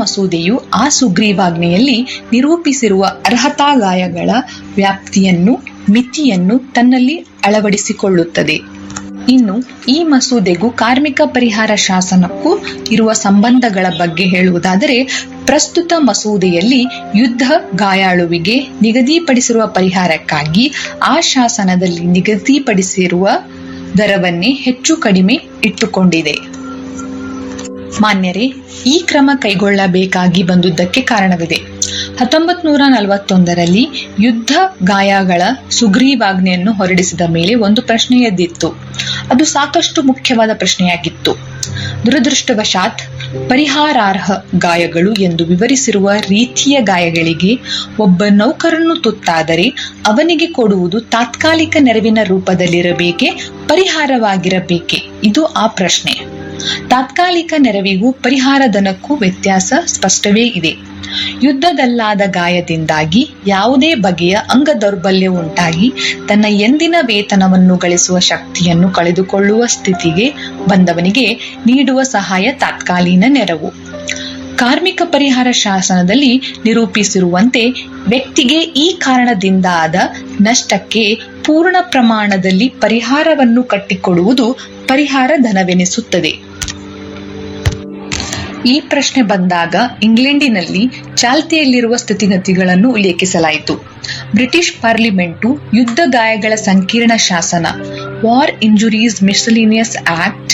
ಮಸೂದೆಯು ಆ ಸುಗ್ರೀವಾಜ್ಞೆಯಲ್ಲಿ ನಿರೂಪಿಸಿರುವ ಅರ್ಹತಾ ಗಾಯಗಳ ವ್ಯಾಪ್ತಿಯನ್ನು ಮಿತಿಯನ್ನು ತನ್ನಲ್ಲಿ ಅಳವಡಿಸಿಕೊಳ್ಳುತ್ತದೆ. ಇನ್ನು ಈ ಮಸೂದೆಗೂ ಕಾರ್ಮಿಕ ಪರಿಹಾರ ಶಾಸನಕ್ಕೂ ಇರುವ ಸಂಬಂಧಗಳ ಬಗ್ಗೆ ಹೇಳುವುದಾದರೆ, ಪ್ರಸ್ತುತ ಮಸೂದೆಯಲ್ಲಿ ಯುದ್ಧ ಗಾಯಾಳುವಿಗೆ ನಿಗದಿಪಡಿಸಿರುವ ಪರಿಹಾರಕ್ಕಾಗಿ ಆ ಶಾಸನದಲ್ಲಿ ನಿಗದಿಪಡಿಸಿರುವ ದರವನ್ನೇ ಹೆಚ್ಚು ಕಡಿಮೆ ಇಟ್ಟುಕೊಂಡಿದೆ. ಮಾನ್ಯರೇ, ಈ ಕ್ರಮ ಕೈಗೊಳ್ಳಬೇಕಾಗಿ ಬಂದುದಕ್ಕೆ ಕಾರಣವಿದೆ. 1941ರಲ್ಲಿ ಯುದ್ಧ ಗಾಯಗಳ ಸುಗ್ರೀವಾಜ್ಞೆಯನ್ನು ಹೊರಡಿಸಿದ ಮೇಲೆ ಒಂದು ಪ್ರಶ್ನೆ ಎದ್ದಿತ್ತು. ಅದು ಸಾಕಷ್ಟು ಮುಖ್ಯವಾದ ಪ್ರಶ್ನೆಯಾಗಿತ್ತು. ದುರದೃಷ್ಟವಶಾತ್ ಪರಿಹಾರಾರ್ಹ ಗಾಯಗಳು ಎಂದು ವಿವರಿಸಿರುವ ರೀತಿಯ ಗಾಯಗಳಿಗೆ ಒಬ್ಬ ನೌಕರನು ತುತ್ತಾದರೆ ಅವನಿಗೆ ಕೊಡುವುದು ತಾತ್ಕಾಲಿಕ ನೆರವಿನ ರೂಪದಲ್ಲಿರಬೇಕೆ, ಪರಿಹಾರವಾಗಿರಬೇಕೆ? ಇದು ಆ ಪ್ರಶ್ನೆ. ತಾತ್ಕಾಲಿಕ ನೆರವಿಗೂ ಪರಿಹಾರ ಧನಕ್ಕೂ ವ್ಯತ್ಯಾಸ ಸ್ಪಷ್ಟವೇ ಇದೆ. ಯುದ್ಧದಲ್ಲಾದ ಗಾಯದಿಂದಾಗಿ ಯಾವುದೇ ಬಗೆಯ ಅಂಗ ದೌರ್ಬಲ್ಯ ಉಂಟಾಗಿ ತನ್ನ ಎಂದಿನ ವೇತನವನ್ನು ಗಳಿಸುವ ಶಕ್ತಿಯನ್ನು ಕಳೆದುಕೊಳ್ಳುವ ಸ್ಥಿತಿಗೆ ಬಂದವನಿಗೆ ನೀಡುವ ಸಹಾಯ ತಾತ್ಕಾಲೀನ ನೆರವು. ಕಾರ್ಮಿಕ ಪರಿಹಾರ ಶಾಸನದಲ್ಲಿ ನಿರೂಪಿಸಿರುವಂತೆ ವ್ಯಕ್ತಿಗೆ ಈ ಕಾರಣದಿಂದಾದ ನಷ್ಟಕ್ಕೆ ಪೂರ್ಣ ಪ್ರಮಾಣದಲ್ಲಿ ಪರಿಹಾರವನ್ನು ಕಟ್ಟಿಕೊಡುವುದು ಪರಿಹಾರ ಧನವೆನಿಸುತ್ತದೆ. ಈ ಪ್ರಶ್ನೆ ಬಂದಾಗ ಇಂಗ್ಲೆಂಡಿನಲ್ಲಿ ಚಾಲ್ತಿಯಲ್ಲಿರುವ ಸ್ಥಿತಿಗತಿಗಳನ್ನು ಉಲ್ಲೇಖಿಸಲಾಯಿತು. ಬ್ರಿಟಿಷ್ ಪಾರ್ಲಿಮೆಂಟು ಯುದ್ಧ ಗಾಯಗಳ ಸಂಕೀರ್ಣ ಶಾಸನ ವಾರ್ ಇಂಜುರೀಸ್ ಮಿಸ್ಸೆಲೇನಿಯಸ್ ಆಕ್ಟ್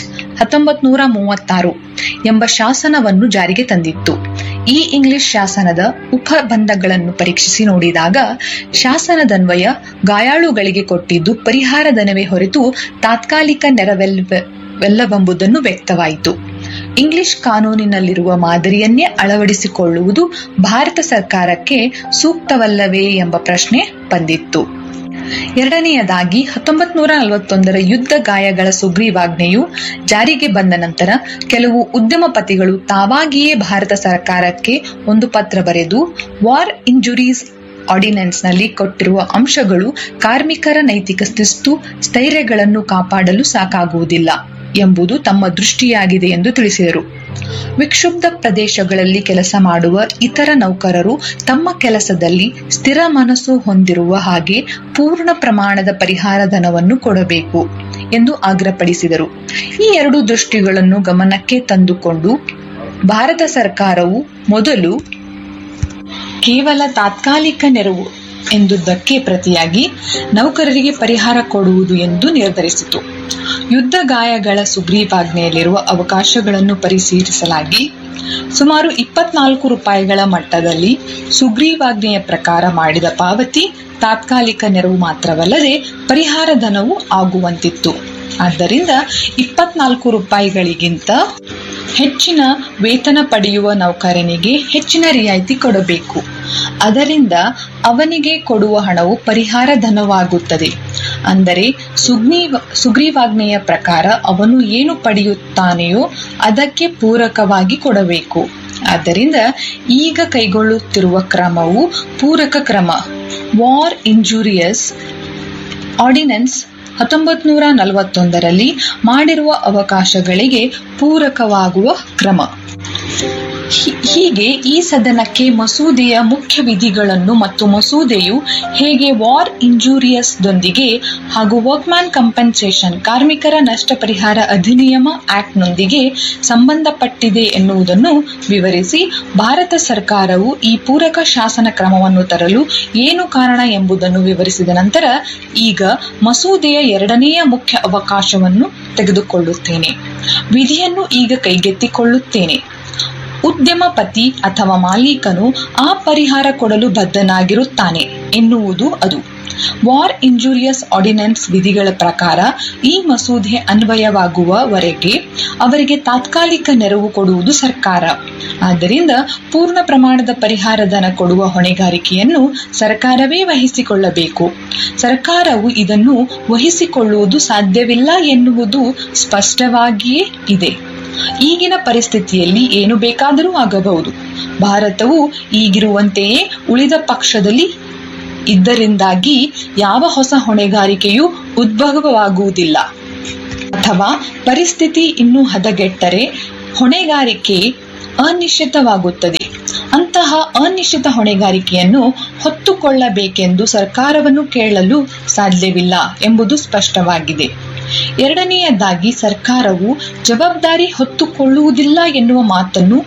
1936 ಎಂಬ ಶಾಸನವನ್ನು ಜಾರಿಗೆ ತಂದಿತ್ತು. ಈ ಇಂಗ್ಲಿಷ್ ಶಾಸನದ ಉಪಬಂಧಗಳನ್ನು ಪರೀಕ್ಷಿಸಿ ನೋಡಿದಾಗ ಶಾಸನದನ್ವಯ ಗಾಯಾಳುಗಳಿಗೆ ಕೊಟ್ಟಿದ್ದು ಪರಿಹಾರ ಧನವೇ ಹೊರತು ತಾತ್ಕಾಲಿಕ ನೆರವೆಲ್ಲವೆಂಬುದನ್ನು ವ್ಯಕ್ತವಾಯಿತು. ಇಂಗ್ಲಿಷ್ ಕಾನೂನಿನಲ್ಲಿರುವ ಮಾದರಿಯನ್ನೇ ಅಳವಡಿಸಿಕೊಳ್ಳುವುದು ಭಾರತ ಸರ್ಕಾರಕ್ಕೆ ಸೂಕ್ತವಲ್ಲವೇ ಎಂಬ ಪ್ರಶ್ನೆ ಬಂದಿತ್ತು. ಎರಡನೆಯದಾಗಿ 1941ರ ಯುದ್ಧ ಗಾಯಗಳ ಸುಗ್ರೀವಾಜ್ಞೆಯು ಜಾರಿಗೆ ಬಂದ ನಂತರ ಕೆಲವು ಉದ್ಯಮಪತಿಗಳು ತಾವಾಗಿಯೇ ಭಾರತ ಸರ್ಕಾರಕ್ಕೆ ಒಂದು ಪತ್ರ ಬರೆದು ವಾರ್ ಇಂಜುರೀಸ್ ಆರ್ಡಿನೆನ್ಸ್ನಲ್ಲಿ ಕೊಟ್ಟಿರುವ ಅಂಶಗಳು ಕಾರ್ಮಿಕರ ನೈತಿಕ ಶಿಸ್ತು ಸ್ಥೈರ್ಯಗಳನ್ನು ಕಾಪಾಡಲು ಸಾಕಾಗುವುದಿಲ್ಲ ಎಂಬುದು ತಮ್ಮ ದೃಷ್ಟಿಯಾಗಿದೆ ಎಂದು ತಿಳಿಸಿದರು. ವಿಕ್ಷುಬ್ಧ ಪ್ರದೇಶಗಳಲ್ಲಿ ಕೆಲಸ ಮಾಡುವ ಇತರ ನೌಕರರು ತಮ್ಮ ಕೆಲಸದಲ್ಲಿ ಸ್ಥಿರ ಮನಸ್ಸು ಹೊಂದಿರುವ ಹಾಗೆ ಪೂರ್ಣ ಪ್ರಮಾಣದ ಪರಿಹಾರ ಧನವನ್ನು ಕೊಡಬೇಕು ಎಂದು ಆಗ್ರಹಪಡಿಸಿದರು. ಈ ಎರಡು ದೃಷ್ಟಿಗಳನ್ನು ಗಮನಕ್ಕೆ ತಂದುಕೊಂಡು ಭಾರತ ಸರ್ಕಾರವು ಮೊದಲು ಕೇವಲ ತಾತ್ಕಾಲಿಕ ನೆರವು ಎಂದುದಕ್ಕೆ ಪ್ರತಿಯಾಗಿ ನೌಕರರಿಗೆ ಪರಿಹಾರ ಕೊಡುವುದು ಎಂದು ನಿರ್ಧರಿಸಿತು. ಯುದ್ಧ ಗಾಯಗಳ ಸುಗ್ರೀವಾಜ್ಞೆಯಲ್ಲಿರುವ ಅವಕಾಶಗಳನ್ನು ಪರಿಶೀಲಿಸಲಾಗಿ ಸುಮಾರು 24 ರೂಪಾಯಿಗಳ ಮಟ್ಟದಲ್ಲಿ ಸುಗ್ರೀವಾಜ್ಞೆಯ ಪ್ರಕಾರ ಮಾಡಿದ ಪಾವತಿ ತಾತ್ಕಾಲಿಕ ನೆರವು ಮಾತ್ರವಲ್ಲದೆ ಪರಿಹಾರ ಧನವೂ ಆಗುವಂತಿತ್ತು. ಆದ್ದರಿಂದ 24 ರೂಪಾಯಿಗಳಿಗಿಂತ ಹೆಚ್ಚಿನ ವೇತನ ಪಡೆಯುವ ನೌಕರನಿಗೆ ಹೆಚ್ಚಿನ ರಿಯಾಯಿತಿ ಕೊಡಬೇಕು. ಅದರಿಂದ ಅವನಿಗೆ ಕೊಡುವ ಹಣವು ಪರಿಹಾರ ಧನವಾಗುತ್ತದೆ. ಅಂದರೆ ಸುಗ್ರೀವಾಜ್ಞೆಯ ಪ್ರಕಾರ ಅವನು ಏನು ಪಡೆಯುತ್ತಾನೆಯೋ ಅದಕ್ಕೆ ಪೂರಕವಾಗಿ ಕೊಡಬೇಕು. ಆದ್ದರಿಂದ ಈಗ ಕೈಗೊಳ್ಳುತ್ತಿರುವ ಕ್ರಮವು ಪೂರಕ ಕ್ರಮ. ವಾರ್ ಇಂಜುರಿಯಸ್ ಆರ್ಡಿನೆನ್ಸ್ 1941ರಲ್ಲಿ ಮಾಡಿರುವ ಅವಕಾಶಗಳಿಗೆ ಪೂರಕವಾಗುವ ಕ್ರಮ. ಹೀಗೆ ಈ ಸದನಕ್ಕೆ ಮಸೂದೆಯ ಮುಖ್ಯ ವಿಧಿಗಳನ್ನು ಮತ್ತು ಮಸೂದೆಯು ಹೇಗೆ ವಾರ್ ಇಂಜೂರಿಯಸ್ ದೊಂದಿಗೆ ಹಾಗೂ ವರ್ಕ್ಮ್ಯಾನ್ ಕಂಪೆನ್ಸೇಷನ್ ಕಾರ್ಮಿಕರ ನಷ್ಟ ಪರಿಹಾರ ಅಧಿನಿಯಮ ಆಕ್ಟ್ ನೊಂದಿಗೆ ಸಂಬಂಧಪಟ್ಟಿದೆ ಎನ್ನುವುದನ್ನು ವಿವರಿಸಿ ಭಾರತ ಸರ್ಕಾರವು ಈ ಪೂರಕ ಶಾಸನ ಕ್ರಮವನ್ನು ತರಲು ಏನು ಕಾರಣ ಎಂಬುದನ್ನು ವಿವರಿಸಿದ ನಂತರ ಈಗ ಮಸೂದೆಯ ಎರಡನೆಯ ಮುಖ್ಯ ಅವಕಾಶವನ್ನು ತೆಗೆದುಕೊಳ್ಳುತ್ತೇನೆ. ವಿಧಿಯನ್ನು ಈಗ ಕೈಗೆತ್ತಿಕೊಳ್ಳುತ್ತೇನೆ. ಉದ್ಯಮಪತಿ ಅಥವಾ ಮಾಲೀಕನು ಆ ಪರಿಹಾರ ಕೊಡಲು ಬದ್ಧನಾಗಿರುತ್ತಾನೆ ಎನ್ನುವುದು ಅದು. ವಾರ್ ಇಂಜೂರಿಯಸ್ ಆರ್ಡಿನೆನ್ಸ್ ವಿಧಿಗಳ ಪ್ರಕಾರ ಈ ಮಸೂದೆ ಅನ್ವಯವಾಗುವವರೆಗೆ ಅವರಿಗೆ ತಾತ್ಕಾಲಿಕ ನೆರವು ಕೊಡುವುದು ಸರ್ಕಾರ. ಆದ್ದರಿಂದ ಪೂರ್ಣ ಪ್ರಮಾಣದ ಪರಿಹಾರ ಧನ ಕೊಡುವ ಹೊಣೆಗಾರಿಕೆಯನ್ನು ಸರ್ಕಾರವೇ ವಹಿಸಿಕೊಳ್ಳಬೇಕು. ಸರ್ಕಾರವು ಇದನ್ನು ವಹಿಸಿಕೊಳ್ಳುವುದು ಸಾಧ್ಯವಿಲ್ಲ ಎನ್ನುವುದು ಸ್ಪಷ್ಟವಾಗಿಯೇ ಇದೆ. ಈಗಿನ ಪರಿಸ್ಥಿತಿಯಲ್ಲಿ ಏನು ಬೇಕಾದರೂ ಆಗಬಹುದು. ಭಾರತವು ಈಗಿರುವಂತೆಯೇ ಉಳಿದ ಪಕ್ಷದಲ್ಲಿ ಇದ್ದರಿಂದಾಗಿ ಯಾವ ಹೊಸ ಹೊಣೆಗಾರಿಕೆಯೂ ಉದ್ಭವವಾಗುವುದಿಲ್ಲ. ಅಥವಾ ಪರಿಸ್ಥಿತಿ ಇನ್ನೂ ಹದಗೆಟ್ಟರೆ ಹೊಣೆಗಾರಿಕೆ ಅನಿಶ್ಚಿತವಾಗುತ್ತದೆ. ಅಂತಹ ಅನಿಶ್ಚಿತ ಹೊಣೆಗಾರಿಕೆಯನ್ನು ಹೊತ್ತುಕೊಳ್ಳಬೇಕೆಂದು ಸರ್ಕಾರವನ್ನು ಕೇಳಲು ಸಾಧ್ಯವಿಲ್ಲ ಎಂಬುದು ಸ್ಪಷ್ಟವಾಗಿದೆ. ಎರಡನೆಯದಾಗಿ, ಸರ್ಕಾರವು ಜವಾಬ್ದಾರಿ ಹೊತ್ತುಕೊಳ್ಳುವುದಿಲ್ಲ ಎನ್ನುವ ಮಾತನ್ನು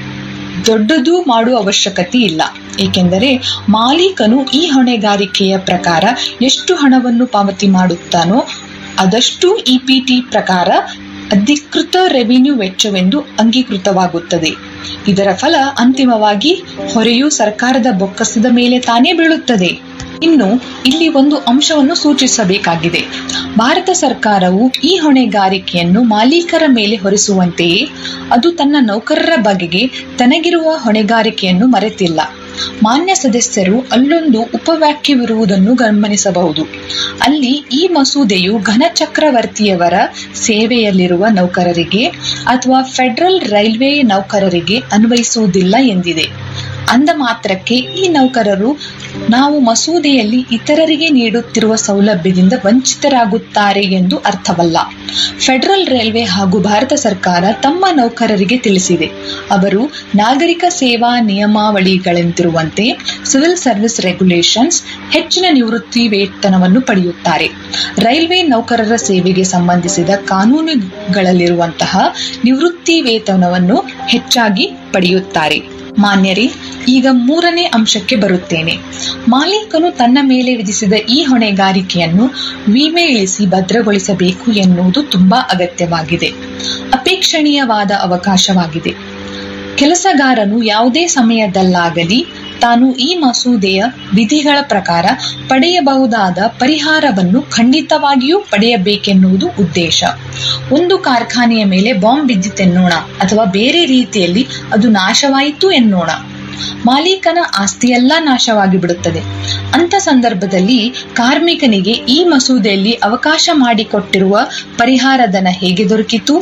ದೊಡ್ಡದು ಮಾಡುವ ಅವಶ್ಯಕತೆ ಇಲ್ಲ. ಏಕೆಂದರೆ ಮಾಲೀಕನು ಈ ಹೊಣೆಗಾರಿಕೆಯ ಪ್ರಕಾರ ಎಷ್ಟು ಹಣವನ್ನು ಪಾವತಿ ಮಾಡುತ್ತಾನೋ ಅದಷ್ಟು ಇಪಿಟಿ ಪ್ರಕಾರ ಅಧಿಕೃತ ರೆವಿನ್ಯೂ ವೆಚ್ಚವೆಂದು ಅಂಗೀಕೃತವಾಗುತ್ತದೆ. ಇದರ ಫಲ ಅಂತಿಮವಾಗಿ ಹೊರೆಯು ಸರ್ಕಾರದ ಬೊಕ್ಕಸದ ಮೇಲೆ ತಾನೇ ಬೀಳುತ್ತದೆ. ಇನ್ನು ಇಲ್ಲಿ ಒಂದು ಅಂಶವನ್ನು ಸೂಚಿಸಬೇಕಾಗಿದೆ. ಭಾರತ ಸರ್ಕಾರವು ಈ ಹೊಣೆಗಾರಿಕೆಯನ್ನು ಮಾಲೀಕರ ಮೇಲೆ ಹೊರಿಸುವಂತೆಯೇ ಅದು ತನ್ನ ನೌಕರರ ಬಗೆಗೆ ತನಗಿರುವ ಹೊಣೆಗಾರಿಕೆಯನ್ನು ಮರೆತಿಲ್ಲ. ಮಾನ್ಯ ಸದಸ್ಯರು ಅಲ್ಲೊಂದು ಉಪವಾಕ್ಯವಿರುವುದನ್ನು ಗಮನಿಸಬಹುದು. ಅಲ್ಲಿ ಈ ಮಸೂದೆಯು ಘನ ಚಕ್ರವರ್ತಿಯವರ ಸೇವೆಯಲ್ಲಿರುವ ನೌಕರರಿಗೆ ಅಥವಾ ಫೆಡರಲ್ ರೈಲ್ವೆ ನೌಕರರಿಗೆ ಅನ್ವಯಿಸುವುದಿಲ್ಲ ಎಂದಿದೆ. ಅಂದ ಮಾತ್ರಕ್ಕೆ ಈ ನೌಕರರು ನಾವು ಮಸೂದೆಯಲ್ಲಿ ಇತರರಿಗೆ ನೀಡುತ್ತಿರುವ ಸೌಲಭ್ಯದಿಂದ ವಂಚಿತರಾಗುತ್ತಾರೆ ಎಂದು ಅರ್ಥವಲ್ಲ. ಫೆಡರಲ್ ರೈಲ್ವೆ ಹಾಗೂ ಭಾರತ ಸರ್ಕಾರ ತಮ್ಮ ನೌಕರರಿಗೆ ತಿಳಿಸಿದೆ, ಅವರು ನಾಗರಿಕ ಸೇವಾ ನಿಯಮಾವಳಿಗಳಂತಿರುವಂತೆ ಸಿವಿಲ್ ಸರ್ವಿಸ್ ರೆಗ್ಯುಲೇಷನ್ಸ್ ಹೆಚ್ಚಿನ ನಿವೃತ್ತಿ ವೇತನವನ್ನು ಪಡೆಯುತ್ತಾರೆ. ರೈಲ್ವೆ ನೌಕರರ ಸೇವೆಗೆ ಸಂಬಂಧಿಸಿದ ಕಾನೂನುಗಳಲ್ಲಿರುವಂತಹ ನಿವೃತ್ತಿ ವೇತನವನ್ನು ಹೆಚ್ಚಾಗಿ ಪಡೆಯುತ್ತಾರೆ. ಮಾನ್ಯರೇ, ಈಗ ಮೂರನೇ ಅಂಶಕ್ಕೆ ಬರುತ್ತೇನೆ. ಮಾಲೀಕನು ತನ್ನ ಮೇಲೆ ವಿಧಿಸಿದ ಈ ಹೊಣೆಗಾರಿಕೆಯನ್ನು ವಿಮೆ ಇಳಿಸಿ ಭದ್ರಗೊಳಿಸಬೇಕು ಎನ್ನುವುದು ತುಂಬಾ ಅಗತ್ಯವಾಗಿದೆ, ಅಪೇಕ್ಷಣೀಯವಾದ ಅವಕಾಶವಾಗಿದೆ. ಕೆಲಸಗಾರನು ಯಾವುದೇ ಸಮಯದಲ್ಲಾಗಲಿ ತಾನು ಈ ಮಸೂದೆಯ ವಿಧಿಗಳ ಪ್ರಕಾರ ಪಡೆಯಬಹುದಾದ ಪರಿಹಾರವನ್ನು ಖಂಡಿತವಾಗಿಯೂ ಪಡೆಯಬೇಕೆನ್ನುವುದು ಉದ್ದೇಶ. ಒಂದು ಕಾರ್ಖಾನೆಯ ಮೇಲೆ ಬಾಂಬ್ ಬಿದ್ದಿತೆನ್ನೋಣ, ಅಥವಾ ಬೇರೆ ರೀತಿಯಲ್ಲಿ ಅದು ನಾಶವಾಯಿತು ಎನ್ನೋಣ. ಮಾಲೀಕನ ಆಸ್ತಿಯೆಲ್ಲ ನಾಶವಾಗಿ ಬಿಡುತ್ತದೆ. ಅಂತ ಸಂದರ್ಭದಲ್ಲಿ ಕಾರ್ಮಿಕನಿಗೆ ಈ ಮಸೂದೆಯಲ್ಲಿ ಅವಕಾಶ ಮಾಡಿಕೊಟ್ಟಿರುವ ಪರಿಹಾರಧನ ಹೇಗೆ ದೊರಕಿತು?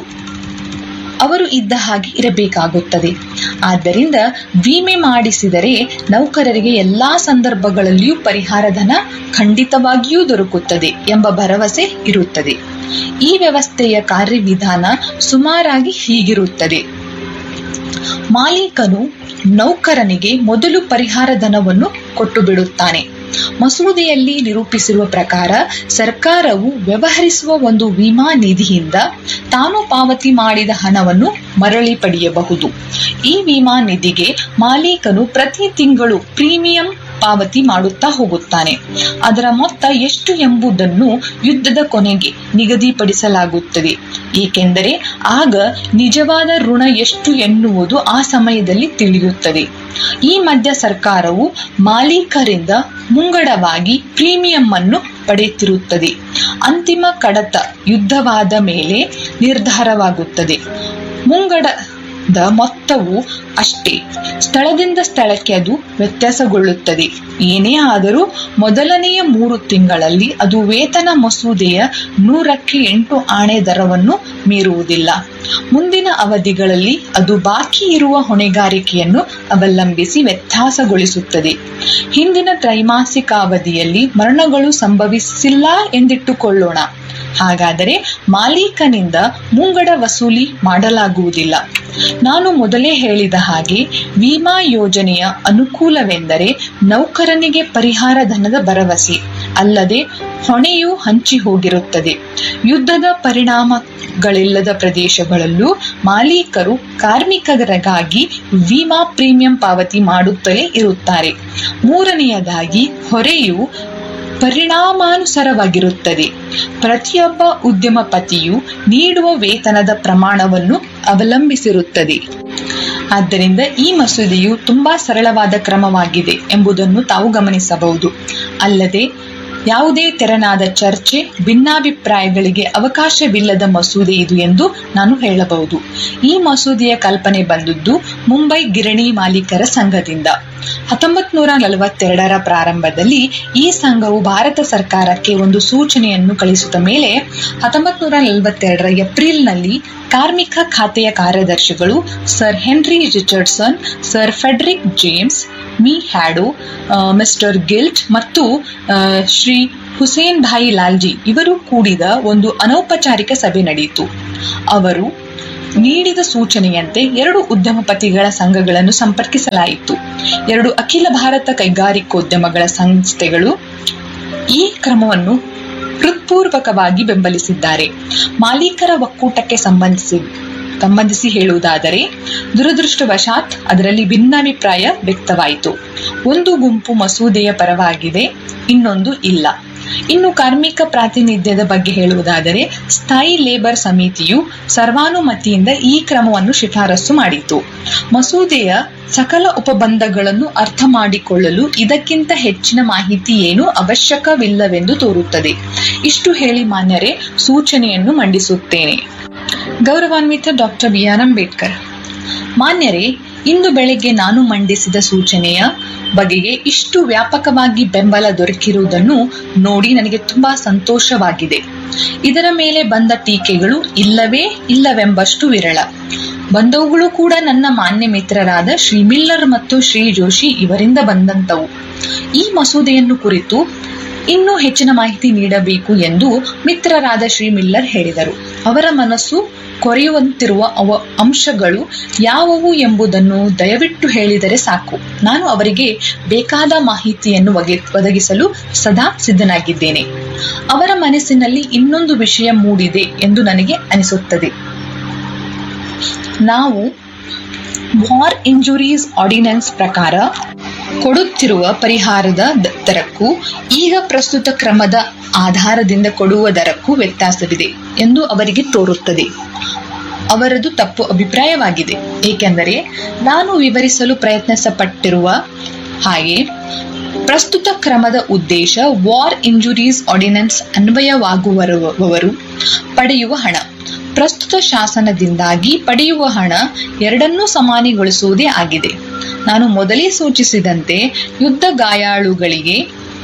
ಅವರು ಇದ್ದ ಹಾಗೆ ಇರಬೇಕಾಗುತ್ತದೆ. ಆದ್ದರಿಂದ ವಿಮೆ ಮಾಡಿಸಿದರೆ ನೌಕರರಿಗೆ ಎಲ್ಲಾ ಸಂದರ್ಭಗಳಲ್ಲಿಯೂ ಪರಿಹಾರಧನ ಖಂಡಿತವಾಗಿಯೂ ದೊರಕುತ್ತದೆ ಎಂಬ ಭರವಸೆ ಇರುತ್ತದೆ. ಈ ವ್ಯವಸ್ಥೆಯ ಕಾರ್ಯವಿಧಾನ ಸುಮಾರಾಗಿ ಹೀಗಿರುತ್ತದೆ. ಮಾಲೀಕನು ನೌಕರನಿಗೆ ಮೊದಲು ಪರಿಹಾರ ಧನವನ್ನು ಕೊಟ್ಟು ಬಿಡುತ್ತಾನೆ. ಮಸೂದೆಯಲ್ಲಿ ನಿರೂಪಿಸಿರುವ ಪ್ರಕಾರ ಸರ್ಕಾರವು ವ್ಯವಹರಿಸುವ ಒಂದು ವಿಮಾ ನಿಧಿಯಿಂದ ತಾನು ಪಾವತಿ ಮಾಡಿದ ಹಣವನ್ನು ಮರಳಿ ಪಡೆಯಬಹುದು. ಈ ವಿಮಾ ನಿಧಿಗೆ ಮಾಲೀಕನು ಪ್ರತಿ ತಿಂಗಳು ಪ್ರೀಮಿಯಂ ಪಾವತಿ ಮಾಡುತ್ತಾ ಹೋಗುತ್ತಾನೆ. ಅದರ ಮೊತ್ತ ಎಷ್ಟು ಎಂಬುದನ್ನು ಯುದ್ಧದ ಕೊನೆಗೆ ನಿಗದಿಪಡಿಸಲಾಗುತ್ತದೆ, ಏಕೆಂದರೆ ಆಗ ನಿಜವಾದ ಋಣ ಎಷ್ಟು ಎನ್ನುವುದು ಆ ಸಮಯದಲ್ಲಿ ತಿಳಿಯುತ್ತದೆ. ಈ ಮಧ್ಯ ಸರ್ಕಾರವು ಮಾಲೀಕರಿಂದ ಮುಂಗಡವಾಗಿ ಪ್ರೀಮಿಯಂ ಅನ್ನು ಪಡೆಯುತ್ತಿರುತ್ತದೆ. ಅಂತಿಮ ಕಡತ ಯುದ್ಧವಾದ ಮೇಲೆ ನಿರ್ಧಾರವಾಗುತ್ತದೆ. ಮುಂಗಡದ ಮೊತ್ತವು ಅಷ್ಟೇ, ಸ್ಥಳದಿಂದ ಸ್ಥಳಕ್ಕೆ ಅದು ವ್ಯತ್ಯಾಸಗೊಳ್ಳುತ್ತದೆ. ಏನೇ ಆದರೂ ಮೊದಲನೆಯ 3 ತಿಂಗಳಲ್ಲಿ ಅದು ವೇತನ ಮಸೂದೆಯ 100ಕ್ಕೆ 8 ಆಣೆ ದರವನ್ನು ಮೀರುವುದಿಲ್ಲ. ಮುಂದಿನ ಅವಧಿಗಳಲ್ಲಿ ಅದು ಬಾಕಿ ಇರುವ ಹೊಣೆಗಾರಿಕೆಯನ್ನು ಅವಲಂಬಿಸಿ ವ್ಯತ್ಯಾಸಗೊಳಿಸುತ್ತದೆ. ಹಿಂದಿನ ತ್ರೈಮಾಸಿಕ ಅವಧಿಯಲ್ಲಿ ಮರಣಗಳು ಸಂಭವಿಸಿಲ್ಲ ಎಂದಿಟ್ಟುಕೊಳ್ಳೋಣ. ಹಾಗಾದರೆ ಮಾಲೀಕನಿಂದ ಮುಂಗಡ ವಸೂಲಿ ಮಾಡಲಾಗುವುದಿಲ್ಲ. ನಾನು ಮೊದಲೇ ಹೇಳಿದ ಹಾಗೆ ವಿಮಾ ಯೋಜನೆಯ ಅನುಕೂಲವೆಂದರೆ ನೌಕರನಿಗೆ ಪರಿಹಾರ ಧನದ ಭರವಸೆ, ಅಲ್ಲದೆ ಹೊಣೆಯು ಹಂಚಿ ಹೋಗಿರುತ್ತದೆ. ಯುದ್ಧದ ಪರಿಣಾಮಗಳಿಲ್ಲದ ಪ್ರದೇಶಗಳಲ್ಲೂ ಮಾಲೀಕರು ಕಾರ್ಮಿಕರಿಗಾಗಿ ವಿಮಾ ಪ್ರೀಮಿಯಂ ಪಾವತಿ ಮಾಡುತ್ತಲೇ ಇರುತ್ತಾರೆ. ಮೂರನೆಯದಾಗಿ ಹೊರೆಯು ಪರಿಣಾಮಾನುಸಾರವಾಗಿರುತ್ತದೆ. ಪ್ರತಿಯೊಬ್ಬ ಉದ್ಯಮಪತಿಯು ನೀಡುವ ವೇತನದ ಪ್ರಮಾಣವನ್ನು ಅವಲಂಬಿಸಿರುತ್ತದೆ. ಆದ್ದರಿಂದ ಈ ಮಸೂದೆಯು ತುಂಬಾ ಸರಳವಾದ ಕ್ರಮವಾಗಿದೆ ಎಂಬುದನ್ನು ತಾವು ಗಮನಿಸಬಹುದು. ಅಲ್ಲದೆ ಯಾವುದೇ ತೆರನಾದ ಚರ್ಚೆ, ಭಿನ್ನಾಭಿಪ್ರಾಯಗಳಿಗೆ ಅವಕಾಶವಿಲ್ಲದ ಮಸೂದೆ ಇದು ಎಂದು ನಾನು ಹೇಳಬಹುದು. ಈ ಮಸೂದೆಯ ಕಲ್ಪನೆ ಬಂದದ್ದು ಮುಂಬೈ ಗಿರಣಿ ಮಾಲೀಕರ ಸಂಘದಿಂದ. 1942ರ ಪ್ರಾರಂಭದಲ್ಲಿ ಈ ಸಂಘವು ಭಾರತ ಸರ್ಕಾರಕ್ಕೆ ಒಂದು ಸೂಚನೆಯನ್ನು ಕಳಿಸಿದ ಮೇಲೆ 1942ರ ಏಪ್ರಿಲ್ನಲ್ಲಿ ಕಾರ್ಮಿಕ ಖಾತೆಯ ಕಾರ್ಯದರ್ಶಿಗಳು sir henry Richardson, sir Frederick James, ಮಿ ಹ್ಯಾಡೋ, ಮಿಸ್ಟರ್ ಗಿಲ್ಟ್ ಮತ್ತು ಶ್ರೀ ಹುಸೇನ್ ಭಾಯಿ ಲಾಲ್ಜಿ ಇವರು ಕೂಡಿದ ಒಂದು ಅನೌಪಚಾರಿಕ ಸಭೆ ನಡೆಯಿತು. ಅವರು ನೀಡಿದ ಸೂಚನೆಯಂತೆ 2 ಉದ್ಯಮಪತಿಗಳ ಸಂಘಗಳನ್ನು ಸಂಪರ್ಕಿಸಲಾಯಿತು. 2 ಅಖಿಲ ಭಾರತ ಕೈಗಾರಿಕೋದ್ಯಮಗಳ ಸಂಸ್ಥೆಗಳು ಈ ಕ್ರಮವನ್ನು ಹೃತ್ಪೂರ್ವಕವಾಗಿ ಬೆಂಬಲಿಸಿದ್ದಾರೆ. ಮಾಲೀಕರ ಒಕ್ಕೂಟಕ್ಕೆ ಸಂಬಂಧಿಸಿ ಹೇಳುವುದಾದರೆ, ದುರದೃಷ್ಟವಶಾತ್ ಅದರಲ್ಲಿ ಭಿನ್ನಾಭಿಪ್ರಾಯ ವ್ಯಕ್ತವಾಯಿತು. ಒಂದು ಗುಂಪು ಮಸೂದೆಯ ಪರವಾಗಿದೆ, ಇನ್ನೊಂದು ಇಲ್ಲ. ಇನ್ನು ಕಾರ್ಮಿಕ ಪ್ರಾತಿನಿಧ್ಯದ ಬಗ್ಗೆ ಹೇಳುವುದಾದರೆ, ಸ್ಥಾಯಿ ಲೇಬರ್ ಸಮಿತಿಯು ಸರ್ವಾನುಮತಿಯಿಂದ ಈ ಕ್ರಮವನ್ನು ಶಿಫಾರಸು ಮಾಡಿತು. ಮಸೂದೆಯ ಸಕಲ ಉಪಬಂಧಗಳನ್ನು ಅರ್ಥ ಮಾಡಿಕೊಳ್ಳಲು ಇದಕ್ಕಿಂತ ಹೆಚ್ಚಿನ ಮಾಹಿತಿ ಏನೂ ಅವಶ್ಯಕವಿಲ್ಲವೆಂದು ತೋರುತ್ತದೆ. ಇಷ್ಟು ಹೇಳಿ ಮಾನ್ಯರೇ, ಸೂಚನೆಯನ್ನು ಮಂಡಿಸುತ್ತೇನೆ. ಗೌರವಾನ್ವಿತ ಡಾಕ್ಟರ್ ಬಿ.ಆರ್. ಅಂಬೇಡ್ಕರ್. ಮಾನ್ಯರೇ, ಇಂದು ಬೆಳಗ್ಗೆ ನಾನು ಮಂಡಿಸಿದ ಸೂಚನೆಯ ಬಗೆಗೆ ಇಷ್ಟು ವ್ಯಾಪಕವಾಗಿ ಬೆಂಬಲ ದೊರಕಿರುವುದನ್ನು ನೋಡಿ ನನಗೆ ತುಂಬಾ ಸಂತೋಷವಾಗಿದೆ. ಇದರ ಮೇಲೆ ಬಂದ ಟೀಕೆಗಳು ಇಲ್ಲವೆಂಬಷ್ಟು ವಿರಳ. ಬಂದವುಗಳು ಕೂಡ ನನ್ನ ಮಾನ್ಯ ಮಿತ್ರರಾದ ಶ್ರೀ ಮಿಲ್ಲರ್ ಮತ್ತು ಶ್ರೀ ಜೋಶಿ ಇವರಿಂದ ಬಂದಂತವು. ಈ ಮಸೂದೆಯನ್ನು ಕುರಿತು ಇನ್ನೂ ಹೆಚ್ಚಿನ ಮಾಹಿತಿ ನೀಡಬೇಕು ಎಂದು ಮಿತ್ರರಾದ ಶ್ರೀ ಮಿಲ್ಲರ್ ಹೇಳಿದರು. ಅವರ ಮನಸ್ಸು ಕೊರೆಯುವಂತಿರುವ ಅಂಶಗಳು ಯಾವುವು ಎಂಬುದನ್ನು ದಯವಿಟ್ಟು ಹೇಳಿದರೆ ಸಾಕು. ನಾನು ಅವರಿಗೆ ಬೇಕಾದ ಮಾಹಿತಿಯನ್ನು ಒದಗಿಸಲು ಸದಾ ಸಿದ್ಧನಾಗಿದ್ದೇನೆ. ಅವರ ಮನಸ್ಸಿನಲ್ಲಿ ಇನ್ನೊಂದು ವಿಷಯ ಮೂಡಿದೆ ಎಂದು ನನಗೆ ಅನಿಸುತ್ತದೆ. ನಾವು ವಾರ್ ಇಂಜುರೀಸ್ ಆರ್ಡಿನೆನ್ಸ್ ಪ್ರಕಾರ ಕೊಡುತ್ತಿರುವ ಪರಿಹಾರದ ದರಕ್ಕೂ ಈಗ ಪ್ರಸ್ತುತ ಕ್ರಮದ ಆಧಾರದಿಂದ ಕೊಡುವ ದರಕ್ಕೂ ವ್ಯತ್ಯಾಸವಿದೆ ಎಂದು ಅವರಿಗೆ ತೋರುತ್ತದೆ. ಅವರದು ತಪ್ಪು ಅಭಿಪ್ರಾಯವಾಗಿದೆ. ಏಕೆಂದರೆ ನಾನು ವಿವರಿಸಲು ಪ್ರಯತ್ನಿಸಲ್ಪಟ್ಟಿರುವ ಹಾಗೆ ಪ್ರಸ್ತುತ ಕ್ರಮದ ಉದ್ದೇಶ ವಾರ್ ಇಂಜುರೀಸ್ ಆರ್ಡಿನೆನ್ಸ್ ಅನ್ವಯವಾಗುವವರು ಪಡೆಯುವ ಹಣ, ಪ್ರಸ್ತುತ ಶಾಸನದಿಂದಾಗಿ ಪಡೆಯುವ ಹಣ ಎರಡನ್ನೂ ಸಮಾನಗೊಳಿಸುವುದೇ ಆಗಿದೆ. ನಾನು ಮೊದಲೇ ಸೂಚಿಸಿದಂತೆ ಯುದ್ಧ ಗಾಯಾಳುಗಳಿಗೆ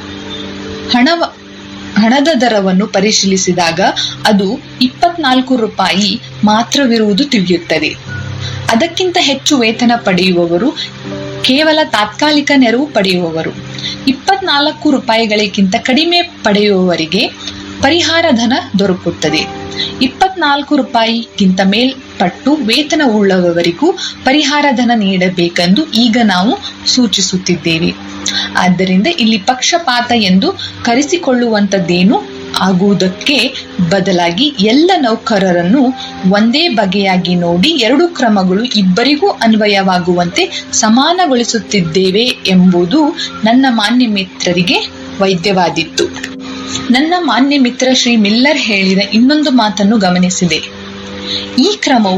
ಹಣದ ದರವನ್ನು ಪರಿಶೀಲಿಸಿದಾಗ ಅದು 24 ರೂಪಾಯಿ ಮಾತ್ರವಿರುವುದು ತಿಳಿಯುತ್ತದೆ. ಅದಕ್ಕಿಂತ ಹೆಚ್ಚು ವೇತನ ಪಡೆಯುವವರು ಕೇವಲ ತಾತ್ಕಾಲಿಕ ನೆರವು ಪಡೆಯುವವರು. 24 ರೂಪಾಯಿಗಳಿಗಿಂತ ಕಡಿಮೆ ಪಡೆಯುವವರಿಗೆ ಪರಿಹಾರ ಧನ ದೊರಕುತ್ತದೆ. 24 ರೂಪಾಯಿಗಿಂತ ಮೇಲ್ಪಟ್ಟು ವೇತನ ಉಳ್ಳವರಿಗೂ ಪರಿಹಾರ ಧನ ನೀಡಬೇಕೆಂದು ಈಗ ನಾವು ಸೂಚಿಸುತ್ತಿದ್ದೇವೆ. ಆದ್ದರಿಂದ ಇಲ್ಲಿ ಪಕ್ಷಪಾತ ಎಂದು ಕರೆಸಿಕೊಳ್ಳುವಂಥದ್ದೇನು ಆಗುವುದಕ್ಕೆ ಬದಲಾಗಿ ಎಲ್ಲ ನೌಕರರನ್ನು ಒಂದೇ ಬಗೆಯಾಗಿ ನೋಡಿ 2 ಕ್ರಮಗಳು ಇಬ್ಬರಿಗೂ ಅನ್ವಯವಾಗುವಂತೆ ಸಮಾನಗೊಳಿಸುತ್ತಿದ್ದೇವೆ ಎಂಬುದು ನನ್ನ ಮಾನ್ಯ ಮಿತ್ರರಿಗೆ ವೈದ್ಯವಾದಿತ್ತು. ನನ್ನ ಮಾನ್ಯ ಮಿತ್ರ ಶ್ರೀ ಮಿಲ್ಲರ್ ಹೇಳಿದ ಇನ್ನೊಂದು ಮಾತನ್ನು ಗಮನಿಸಿದೆ. ಈ ಕ್ರಮವು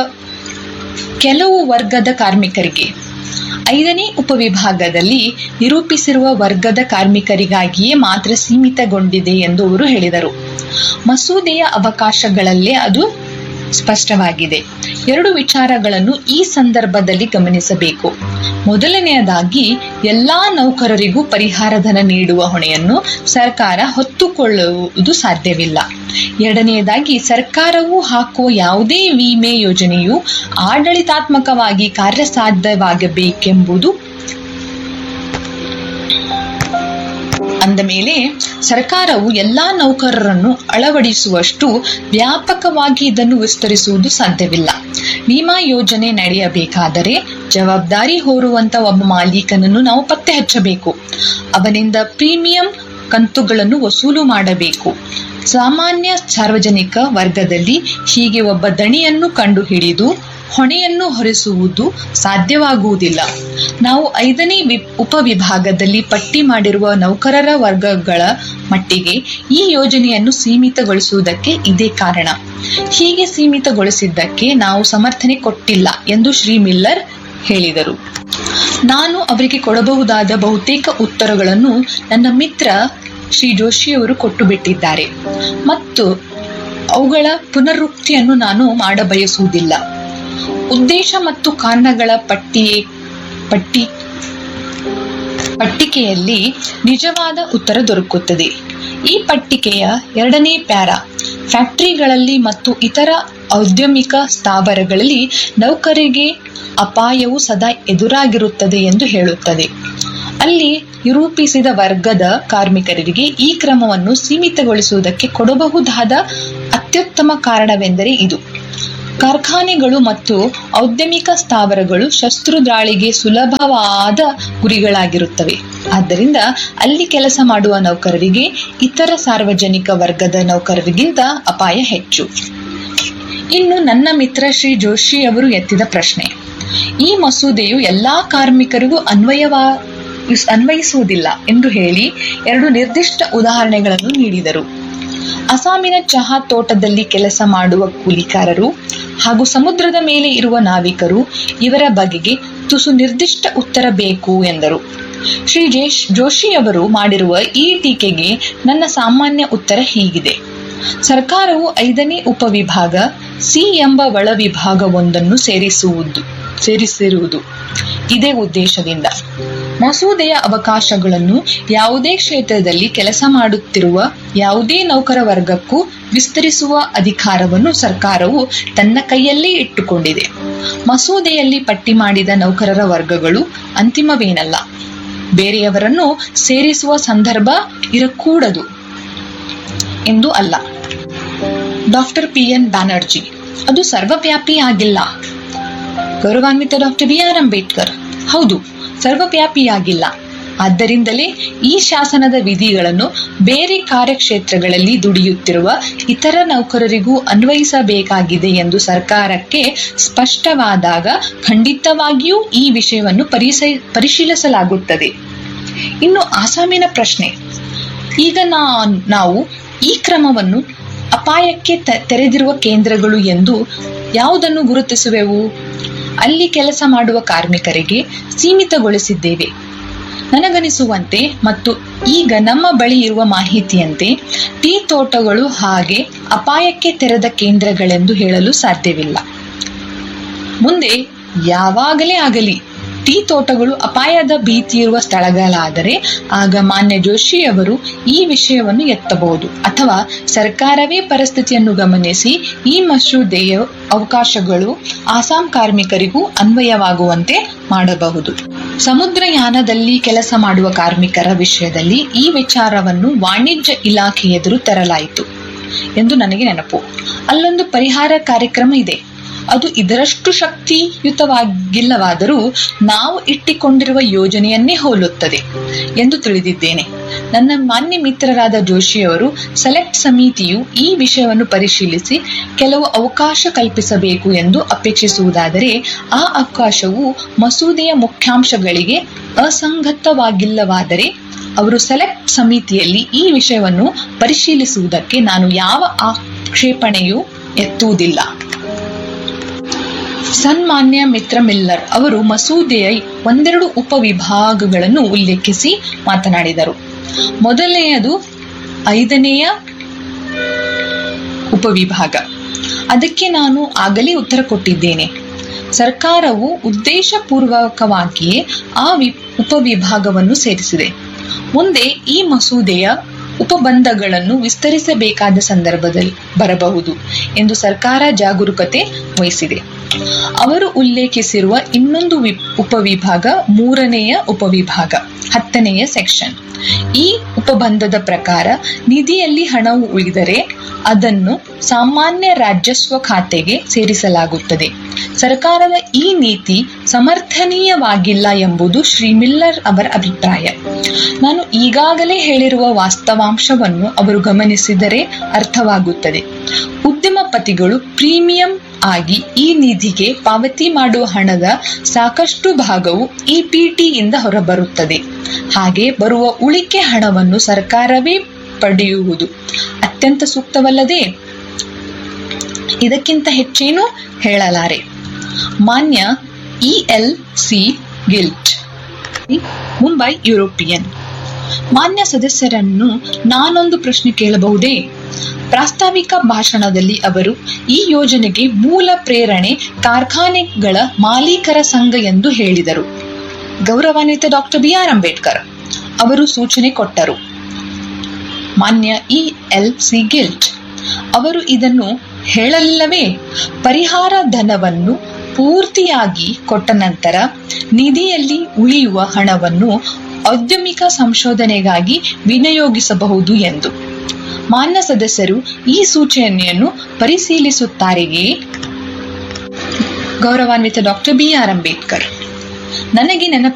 ಕೆಲವು ವರ್ಗದ ಕಾರ್ಮಿಕರಿಗೆ, 5ನೇ ಉಪವಿಭಾಗದಲ್ಲಿ ನಿರೂಪಿಸಿರುವ ವರ್ಗದ ಕಾರ್ಮಿಕರಿಗಾಗಿಯೇ ಮಾತ್ರ ಸೀಮಿತಗೊಂಡಿದೆ ಎಂದು ಅವರು ಹೇಳಿದರು. ಮಸೂದೆಯ ಅವಕಾಶಗಳಲ್ಲೇ ಅದು ಸ್ಪಷ್ಟವಾಗಿದೆ. 2 ವಿಚಾರಗಳನ್ನು ಈ ಸಂದರ್ಭದಲ್ಲಿ ಗಮನಿಸಬೇಕು. ಮೊದಲನೆಯದಾಗಿ, ಎಲ್ಲಾ ನೌಕರರಿಗೂ ಪರಿಹಾರ ಧನ ನೀಡುವ ಹೊಣೆಯನ್ನು ಸರ್ಕಾರ ಹೊತ್ತುಕೊಳ್ಳುವುದು ಸಾಧ್ಯವಿಲ್ಲ. ಎರಡನೆಯದಾಗಿ, ಸರ್ಕಾರವು ಹಾಕುವ ಯಾವುದೇ ವಿಮೆ ಯೋಜನೆಯು ಆಡಳಿತಾತ್ಮಕವಾಗಿ ಕಾರ್ಯಸಾಧ್ಯವಾಗಬೇಕೆಂಬುದು ಅಂದ ಮೇಲೆ ಸರ್ಕಾರವು ಎಲ್ಲಾ ನೌಕರರನ್ನು ಅಳವಡಿಸುವಷ್ಟು ವ್ಯಾಪಕವಾಗಿ ಇದನ್ನು ವಿಸ್ತರಿಸುವುದು ಸಾಧ್ಯವಿಲ್ಲ. ವಿಮಾ ಯೋಜನೆ ನಡೆಯಬೇಕಾದರೆ ಜವಾಬ್ದಾರಿ ಹೊರುವಂತ ಒಬ್ಬ ಮಾಲೀಕನನ್ನು ನಾವು ಪತ್ತೆ ಹಚ್ಚಬೇಕು. ಅವನಿಂದ ಪ್ರೀಮಿಯಂ ಕಂತುಗಳನ್ನು ವಸೂಲು ಮಾಡಬೇಕು. ಸಾಮಾನ್ಯ ಸಾರ್ವಜನಿಕ ವರ್ಗದಲ್ಲಿ ಹೀಗೆ ಒಬ್ಬ ದಣಿಯನ್ನು ಕಂಡುಹಿಡಿದು ಹೊಣೆಯನ್ನು ಹೊರಿಸುವುದು ಸಾಧ್ಯವಾಗುವುದಿಲ್ಲ. ನಾವು 5ನೇ ಉಪವಿಭಾಗದಲ್ಲಿ ಪಟ್ಟಿ ಮಾಡಿರುವ ನೌಕರರ ವರ್ಗಗಳ ಮಟ್ಟಿಗೆ ಈ ಯೋಜನೆಯನ್ನು ಸೀಮಿತಗೊಳಿಸುವುದಕ್ಕೆ ಇದೇ ಕಾರಣ. ಹೀಗೆ ಸೀಮಿತಗೊಳಿಸಿದ್ದಕ್ಕೆ ನಾವು ಸಮರ್ಥನೆ ಕೊಟ್ಟಿಲ್ಲ ಎಂದು ಶ್ರೀ ಮಿಲ್ಲರ್ ಹೇಳಿದರು. ನಾನು ಅವರಿಗೆ ಕೊಡಬಹುದಾದ ಬಹುತೇಕ ಉತ್ತರಗಳನ್ನು ನನ್ನ ಮಿತ್ರ ಶ್ರೀ ಜೋಶಿಯವರು ಕೊಟ್ಟು ಬಿಟ್ಟಿದ್ದಾರೆ ಮತ್ತು ಅವುಗಳ ಪುನರುಕ್ತಿಯನ್ನು ನಾನು ಮಾಡಬಯಸುವುದಿಲ್ಲ. ಉದ್ದೇಶ ಮತ್ತು ಕಾರಣಗಳ ಪಟ್ಟಿಕೆಯಲ್ಲಿ ನಿಜವಾದ ಉತ್ತರ ದೊರಕುತ್ತದೆ. ಈ ಪಟ್ಟಿಕೆಯ 2ನೇ ಪ್ಯಾರಾ ಫ್ಯಾಕ್ಟರಿಗಳಲ್ಲಿ ಮತ್ತು ಇತರ ಔದ್ಯಮಿಕ ಸ್ಥಾವರಗಳಲ್ಲಿ ನೌಕರಿಗೆ ಅಪಾಯವು ಸದಾ ಎದುರಾಗಿರುತ್ತದೆ ಎಂದು ಹೇಳುತ್ತದೆ. ಅಲ್ಲಿ ನಿರೂಪಿಸಿದ ವರ್ಗದ ಕಾರ್ಮಿಕರಿಗೆ ಈ ಕ್ರಮವನ್ನು ಸೀಮಿತಗೊಳಿಸುವುದಕ್ಕೆ ಕೊಡಬಹುದಾದ ಅತ್ಯುತ್ತಮ ಕಾರಣವೆಂದರೆ ಇದು: ಕಾರ್ಖಾನೆಗಳು ಮತ್ತು ಔದ್ಯಮಿಕ ಸ್ಥಾವರಗಳು ಶಸ್ತ್ರು ದಾಳಿಗೆ ಸುಲಭವಾದ ಗುರಿಗಳಾಗಿರುತ್ತವೆ. ಆದ್ದರಿಂದ ಅಲ್ಲಿ ಕೆಲಸ ಮಾಡುವ ನೌಕರರಿಗೆ ಇತರ ಸಾರ್ವಜನಿಕ ವರ್ಗದ ನೌಕರರಿಗಿಂತ ಅಪಾಯ ಹೆಚ್ಚು. ಇನ್ನು ನನ್ನ ಮಿತ್ರ ಶ್ರೀ ಜೋಶಿ ಅವರು ಎತ್ತಿದ ಪ್ರಶ್ನೆ, ಈ ಮಸೂದೆಯು ಎಲ್ಲಾ ಕಾರ್ಮಿಕರಿಗೂ ಅನ್ವಯಿಸುವುದಿಲ್ಲ ಎಂದು ಹೇಳಿ 2 ನಿರ್ದಿಷ್ಟ ಉದಾಹರಣೆಗಳನ್ನು ನೀಡಿದರು. ಅಸ್ಸಾಮಿನ ಚಹಾ ತೋಟದಲ್ಲಿ ಕೆಲಸ ಮಾಡುವ ಕೂಲಿಕಾರರು ಹಾಗೂ ಸಮುದ್ರದ ಮೇಲೆ ಇರುವ ನಾವಿಕರು, ಇವರ ಬಗೆಗೆ ತುಸು ನಿರ್ದಿಷ್ಟ ಉತ್ತರ ಬೇಕು ಎಂದರು. ಶ್ರೀ ಜೋಶಿಯವರು ಮಾಡಿರುವ ಈ ಟೀಕೆಗೆ ನನ್ನ ಸಾಮಾನ್ಯ ಉತ್ತರ ಹೀಗಿದೆ. ಸರ್ಕಾರವು 5ನೇ ಉಪವಿಭಾಗ ಸಿ ಎಂಬ ಒಳ ವಿಭಾಗವೊಂದನ್ನು ಸೇರಿಸಿರುವುದು ಇದೇ ಉದ್ದೇಶದಿಂದ. ಮಸೂದೆಯ ಅವಕಾಶಗಳನ್ನು ಯಾವುದೇ ಕ್ಷೇತ್ರದಲ್ಲಿ ಕೆಲಸ ಮಾಡುತ್ತಿರುವ ಯಾವುದೇ ನೌಕರ ವರ್ಗಕ್ಕೂ ವಿಸ್ತರಿಸುವ ಅಧಿಕಾರವನ್ನು ಸರ್ಕಾರವು ತನ್ನ ಕೈಯಲ್ಲೇ ಇಟ್ಟುಕೊಂಡಿದೆ. ಮಸೂದೆಯಲ್ಲಿ ಪಟ್ಟಿ ಮಾಡಿದ ನೌಕರರ ವರ್ಗಗಳು ಅಂತಿಮವೇನಲ್ಲ, ಬೇರೆಯವರನ್ನು ಸೇರಿಸುವ ಸಂದರ್ಭ ಇರಕೂಡದು ಎಂದು ಅಲ್ಲ. ಡಾಕ್ಟರ್ PN ಬ್ಯಾನರ್ಜಿ, ಅದು ಸರ್ವವ್ಯಾಪಿ ಆಗಿಲ್ಲ. ಗೌರವಾನ್ವಿತ ಡಾಕ್ಟರ್ BR ಅಂಬೇಡ್ಕರ್, ಹೌದು, ಸರ್ವವ್ಯಾಪಿಯಾಗಿಲ್ಲ. ಆದ್ದರಿಂದಲೇ ಈ ಶಾಸನದ ವಿಧಿಗಳನ್ನು ಬೇರೆ ಕಾರ್ಯಕ್ಷೇತ್ರಗಳಲ್ಲಿ ದುಡಿಯುತ್ತಿರುವ ಇತರ ನೌಕರರಿಗೂ ಅನ್ವಯಿಸಬೇಕಾಗಿದೆ ಎಂದು ಸರ್ಕಾರಕ್ಕೆ ಸ್ಪಷ್ಟವಾದಾಗ ಖಂಡಿತವಾಗಿಯೂ ಈ ವಿಷಯವನ್ನು ಪರಿಶೀಲಿಸಲಾಗುತ್ತದೆ. ಇನ್ನು ಅಸ್ಸಾಮಿನ ಪ್ರಶ್ನೆ, ಈಗ ನಾವು ಈ ಕ್ರಮವನ್ನು ಅಪಾಯಕ್ಕೆ ತೆರೆದಿರುವ ಕೇಂದ್ರಗಳು ಎಂದು ಯಾವುದನ್ನು ಗುರುತಿಸುವೆವು? ಅಲ್ಲಿ ಕೆಲಸ ಮಾಡುವ ಕಾರ್ಮಿಕರಿಗೆ ಸೀಮಿತಗೊಳಿಸಿದ್ದೇವೆ. ನನಗನಿಸುವಂತೆ ಮತ್ತು ಈಗ ನಮ್ಮ ಬಳಿ ಇರುವ ಮಾಹಿತಿಯಂತೆ ಟೀ ತೋಟಗಳು ಹಾಗೆ ಅಪಾಯಕ್ಕೆ ತೆರೆದ ಕೇಂದ್ರಗಳೆಂದು ಹೇಳಲು ಸಾಧ್ಯವಿಲ್ಲ. ಮುಂದೆ ಯಾವಾಗಲೇ ಆಗಲಿ ಟೀ ತೋಟಗಳು ಅಪಾಯದ ಭೀತಿಯಿರುವ ಸ್ಥಳಗಳಾದರೆ ಆಗ ಮಾನ್ಯ ಜೋಶಿಯವರು ಈ ವಿಷಯವನ್ನು ಎತ್ತಬಹುದು, ಅಥವಾ ಸರ್ಕಾರವೇ ಪರಿಸ್ಥಿತಿಯನ್ನು ಗಮನಿಸಿ ಈ ಮಸೂದೆಯ ಅವಕಾಶಗಳು ಅಸ್ಸಾಂ ಕಾರ್ಮಿಕರಿಗೂ ಅನ್ವಯವಾಗುವಂತೆ ಮಾಡಬಹುದು. ಸಮುದ್ರಯಾನದಲ್ಲಿ ಕೆಲಸ ಮಾಡುವ ಕಾರ್ಮಿಕರ ವಿಷಯದಲ್ಲಿ ಈ ವಿಚಾರವನ್ನು ವಾಣಿಜ್ಯ ಇಲಾಖೆ ಎದುರು ತರಲಾಯಿತು ಎಂದು ನನಗೆ ನೆನಪು. ಅಲ್ಲೊಂದು ಪರಿಹಾರ ಕಾರ್ಯಕ್ರಮ ಇದೆ. ಅದು ಇದರಷ್ಟು ಶಕ್ತಿಯುತವಾಗಿಲ್ಲವಾದರೂ ನಾವು ಇಟ್ಟಿಕೊಂಡಿರುವ ಯೋಜನೆಯನ್ನೇ ಹೋಲುತ್ತದೆ ಎಂದು ತಿಳಿದಿದ್ದೇನೆ. ನನ್ನ ಮಾನ್ಯ ಮಿತ್ರರಾದ ಜೋಶಿಯವರು ಸೆಲೆಕ್ಟ್ ಸಮಿತಿಯು ಈ ವಿಷಯವನ್ನು ಪರಿಶೀಲಿಸಿ ಕೆಲವು ಅವಕಾಶ ಕಲ್ಪಿಸಬೇಕು ಎಂದು ಅಪೇಕ್ಷಿಸುವುದಾದರೆ ಆ ಅವಕಾಶವು ಮಸೂದೆಯ ಮುಖ್ಯಾಂಶಗಳಿಗೆ ಅಸಂಗತವಾಗಿಲ್ಲವಾದರೆ ಅವರು ಸೆಲೆಕ್ಟ್ ಸಮಿತಿಯಲ್ಲಿ ಈ ವಿಷಯವನ್ನು ಪರಿಶೀಲಿಸುವುದಕ್ಕೆ ನಾನು ಯಾವ ಆಕ್ಷೇಪಣೆಯೂ ಎತ್ತುವುದಿಲ್ಲ. ಸನ್ಮಾನ್ಯ ಮಿತ್ರ ಮಿಲ್ಲರ್ ಅವರು ಮಸೂದೆಯ 1-2 ಉಪವಿಭಾಗಗಳನ್ನು ಉಲ್ಲೇಖಿಸಿ ಮಾತನಾಡಿದರು. ಮೊದಲನೆಯದು 5ನೇ ಉಪವಿಭಾಗ. ಅದಕ್ಕೆ ನಾನು ಆಗಲೇ ಉತ್ತರ ಕೊಟ್ಟಿದ್ದೇನೆ. ಸರ್ಕಾರವು ಉದ್ದೇಶಪೂರ್ವಕವಾಗಿಯೇ ಆ ಉಪವಿಭಾಗವನ್ನು ಸೇರಿಸಿದೆ. ಮುಂದೆ ಈ ಮಸೂದೆಯ ಉಪಬಂಧಗಳನ್ನು ವಿಸ್ತರಿಸಬೇಕಾದ ಸಂದರ್ಭದಲ್ಲಿ ಬರಬಹುದು ಎಂದು ಸರ್ಕಾರ ಜಾಗರೂಕತೆ ವಹಿಸಿದೆ. ಅವರು ಉಲ್ಲೇಖಿಸಿರುವ ಇನ್ನೊಂದು ಉಪವಿಭಾಗ 3ನೇ ಉಪವಿಭಾಗ 10ನೇ ಸೆಕ್ಷನ್. ಈ ಉಪಬಂಧದ ಪ್ರಕಾರ ನಿಧಿಯಲ್ಲಿ ಹಣವು ಉಳಿದರೆ ಅದನ್ನು ಸಾಮಾನ್ಯ ರಾಜಸ್ವ ಖಾತೆಗೆ ಸೇರಿಸಲಾಗುತ್ತದೆ. ಸರ್ಕಾರದ ಈ ನೀತಿ ಸಮರ್ಥನೀಯವಾಗಿಲ್ಲ ಎಂಬುದು ಶ್ರೀ ಮಿಲ್ಲರ್ ಅವರ ಅಭಿಪ್ರಾಯ. ನಾನು ಈಗಾಗಲೇ ಹೇಳಿರುವ ವಾಸ್ತವಾಂಶವನ್ನು ಅವರು ಗಮನಿಸಿದರೆ ಅರ್ಥವಾಗುತ್ತದೆ. ಉದ್ಯಮಪತಿಗಳು ಪ್ರೀಮಿಯಂ ಆಗಿ ಈ ನಿಧಿಗೆ ಪಾವತಿ ಮಾಡುವ ಹಣದ ಸಾಕಷ್ಟು ಭಾಗವು EPT ಇಂದ ಹೊರಬರುತ್ತದೆ. ಹಾಗೆ ಬರುವ ಉಳಿಕೆ ಹಣವನ್ನು ಸರ್ಕಾರವೇ ಪಡೆಯುವುದು ಅತ್ಯಂತ ಸೂಕ್ತವಲ್ಲದೆ? ಇದಕ್ಕಿಂತ ಹೆಚ್ಚೇನೂ ಹೇಳಲಾರೆ. ಮಾನ್ಯ ELC ಗಿಲ್ಟ್, ಮುಂಬೈ ಯುರೋಪಿಯನ್. ಮಾನ್ಯ ಸದಸ್ಯರನ್ನು ನಾನೊಂದು ಪ್ರಶ್ನೆ ಕೇಳಬಹುದೇ? ಪ್ರಾಸ್ತಾವಿಕ ಭಾಷಣದಲ್ಲಿ ಅವರು ಈ ಯೋಜನೆಗೆ ಮೂಲ ಪ್ರೇರಣೆ ಕಾರ್ಖಾನೆಗಳ ಮಾಲೀಕರ ಸಂಘ ಎಂದು ಹೇಳಿದರು. ಗೌರವಾನ್ವಿತ ಡಾಕ್ಟರ್ BR ಅಂಬೇಡ್ಕರ್ ಅವರು ಸೂಚನೆ ಕೊಟ್ಟರು. ಮಾನ್ಯ ELC ಗಿಲ್ಟ್, ಅವರು ಇದನ್ನು ಹೇಳಲಿಲ್ಲವೇ? ಪರಿಹಾರ ಧನವನ್ನು ಪೂರ್ತಿಯಾಗಿ ಕೊಟ್ಟ ನಂತರ ನಿಧಿಯಲ್ಲಿ ಉಳಿಯುವ ಹಣವನ್ನು ಔದ್ಯಮಿಕ ಸಂಶೋಧನೆಗಾಗಿ ವಿನಿಯೋಗಿಸಬಹುದು ಎಂದು. ಮಾನ್ಯ ಸದಸ್ಯರು ಈ ಸೂಚನೆಯನ್ನು ಪರಿಶೀಲಿಸುತ್ತಾರೆಯೇ? ಗೌರವಾನ್ವಿತ ಡಾಕ್ಟರ್ BR ಅಂಬೇಡ್ಕರ್. ನನಗೆ ನೆನಪು